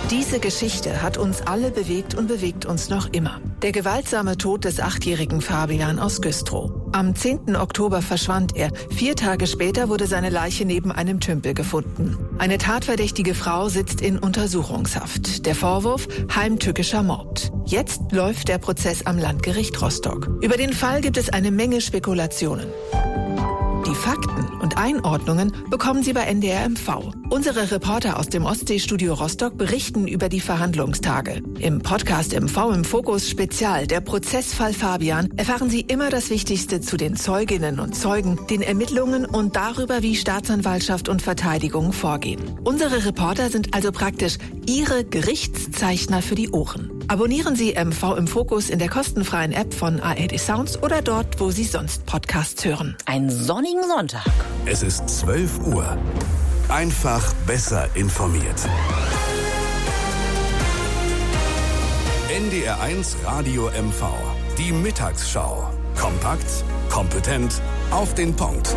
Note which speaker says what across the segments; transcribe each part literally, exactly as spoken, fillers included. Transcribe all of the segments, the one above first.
Speaker 1: Diese Geschichte hat uns alle bewegt und bewegt uns noch immer. Der gewaltsame Tod des achtjährigen Fabian aus Güstrow. Am zehnten Oktober verschwand er. Vier Tage später wurde seine Leiche neben einem Tümpel gefunden. Eine tatverdächtige Frau sitzt in Untersuchungshaft. Der Vorwurf: heimtückischer Mord. Jetzt läuft der Prozess am Landgericht Rostock. Über den Fall gibt es eine Menge Spekulationen. Die Fakten und Einordnungen bekommen Sie bei N D R M V. Unsere Reporter aus dem Ostseestudio Rostock berichten über die Verhandlungstage. Im Podcast M V im Fokus Spezial, der Prozessfall Fabian, erfahren Sie immer das Wichtigste zu den Zeuginnen und Zeugen, den Ermittlungen und darüber, wie Staatsanwaltschaft und Verteidigung vorgehen. Unsere Reporter sind also praktisch Ihre Gerichtszeichner für die Ohren. Abonnieren Sie M V im Fokus in der kostenfreien App von A R D Sounds oder dort, wo Sie sonst Podcasts hören.
Speaker 2: Ein sonnigen Sonntag.
Speaker 3: Es ist zwölf Uhr. Einfach besser informiert. N D R eins Radio M V. Die Mittagsschau. Kompakt, kompetent, auf den Punkt.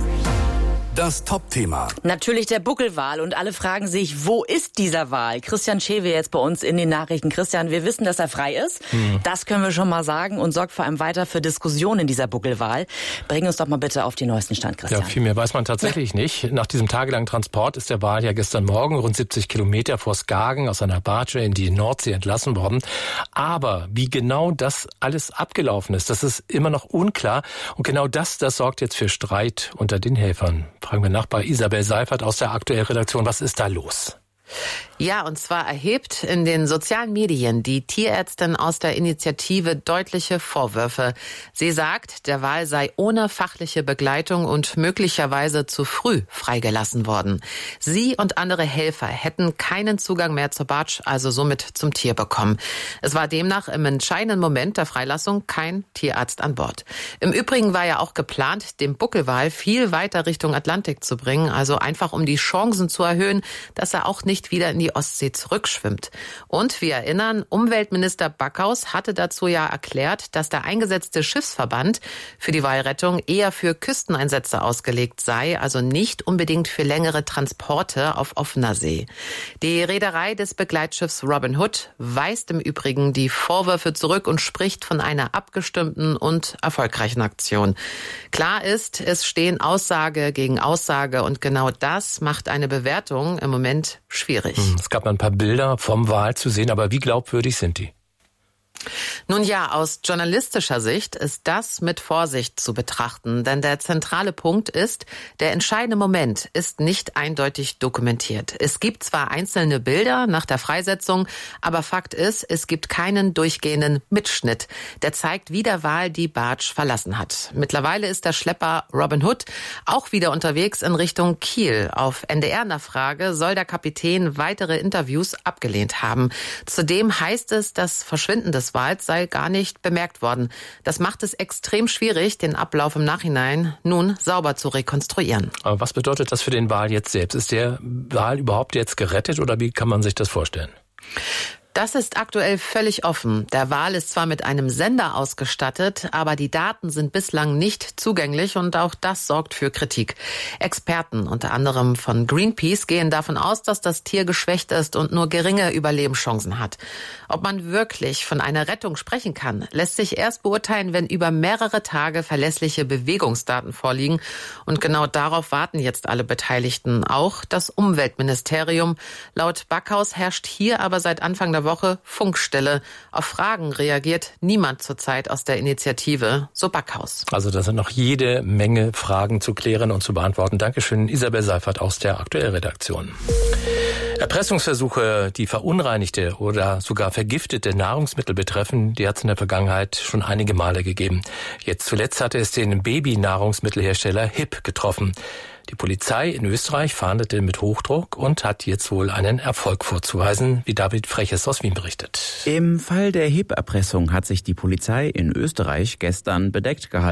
Speaker 3: Das Top-Thema.
Speaker 2: Natürlich der Buckelwal und alle fragen sich, wo ist dieser Wal? Christian Schewe jetzt bei uns in den Nachrichten. Christian, wir wissen, dass er frei ist. Hm. Das können wir schon mal sagen und sorgt vor allem weiter für Diskussionen in dieser Buckelwal. Bring uns doch mal bitte auf den neuesten Stand, Christian.
Speaker 4: Ja, viel mehr weiß man tatsächlich ja. nicht. Nach diesem tagelangen Transport ist der Wal ja gestern Morgen rund siebzig Kilometer vor Skagen aus einer Barge in die Nordsee entlassen worden. Aber wie genau das alles abgelaufen ist, das ist immer noch unklar. Und genau das, das sorgt jetzt für Streit unter den Helfern. Fragen wir nach bei Isabel Seifert aus der Aktuell-Redaktion. Was ist da los?
Speaker 5: Ja, und zwar erhebt in den sozialen Medien die Tierärztin aus der Initiative deutliche Vorwürfe. Sie sagt, der Wal sei ohne fachliche Begleitung und möglicherweise zu früh freigelassen worden. Sie und andere Helfer hätten keinen Zugang mehr zur Barge, also somit zum Tier bekommen. Es war demnach im entscheidenden Moment der Freilassung kein Tierarzt an Bord. Im Übrigen war ja auch geplant, den Buckelwal viel weiter Richtung Atlantik zu bringen, also einfach um die Chancen zu erhöhen, dass er auch nicht wieder in die Ostsee zurückschwimmt. Und wir erinnern, Umweltminister Backhaus hatte dazu ja erklärt, dass der eingesetzte Schiffsverband für die Walrettung eher für Küsteneinsätze ausgelegt sei, also nicht unbedingt für längere Transporte auf offener See. Die Reederei des Begleitschiffs Robin Hood weist im Übrigen die Vorwürfe zurück und spricht von einer abgestimmten und erfolgreichen Aktion. Klar ist, es stehen Aussage gegen Aussage und genau das macht eine Bewertung im Moment schwierig.
Speaker 4: Es gab mal ein paar Bilder vom Wal zu sehen, aber wie glaubwürdig sind die?
Speaker 5: Nun ja, aus journalistischer Sicht ist das mit Vorsicht zu betrachten, denn der zentrale Punkt ist, der entscheidende Moment ist nicht eindeutig dokumentiert. Es gibt zwar einzelne Bilder nach der Freisetzung, aber Fakt ist, es gibt keinen durchgehenden Mitschnitt, der zeigt, wie der Wal die Barge verlassen hat. Mittlerweile ist der Schlepper Robin Hood auch wieder unterwegs in Richtung Kiel. Auf N D R-Nachfrage soll der Kapitän weitere Interviews abgelehnt haben. Zudem heißt es, das Verschwinden des Wals sei gar nicht bemerkt worden. Das macht es extrem schwierig, den Ablauf im Nachhinein nun sauber zu rekonstruieren.
Speaker 4: Aber was bedeutet das für den Wal jetzt selbst? Ist der Wal überhaupt jetzt gerettet oder wie kann man sich das vorstellen?
Speaker 5: Das ist aktuell völlig offen. Der Wal ist zwar mit einem Sender ausgestattet, aber die Daten sind bislang nicht zugänglich und auch das sorgt für Kritik. Experten, unter anderem von Greenpeace, gehen davon aus, dass das Tier geschwächt ist und nur geringe Überlebenschancen hat. Ob man wirklich von einer Rettung sprechen kann, lässt sich erst beurteilen, wenn über mehrere Tage verlässliche Bewegungsdaten vorliegen. Und genau darauf warten jetzt alle Beteiligten, auch das Umweltministerium. Laut Backhaus herrscht hier aber seit Anfang der Woche Funkstille. Auf Fragen reagiert niemand zurzeit aus der Initiative, so Backhaus.
Speaker 4: Also da sind noch jede Menge Fragen zu klären und zu beantworten. Dankeschön, Isabel Seifert aus der Aktuell-Redaktion. Erpressungsversuche, die verunreinigte oder sogar vergiftete Nahrungsmittel betreffen, die hat es in der Vergangenheit schon einige Male gegeben. Jetzt zuletzt hatte es den Baby-Nahrungsmittelhersteller Hip getroffen. Die Polizei in Österreich fahndete mit Hochdruck und hat jetzt wohl einen Erfolg vorzuweisen, wie David Freches aus Wien berichtet.
Speaker 6: Im Fall der Hip-Erpressung hat sich die Polizei in Österreich gestern bedeckt gehalten.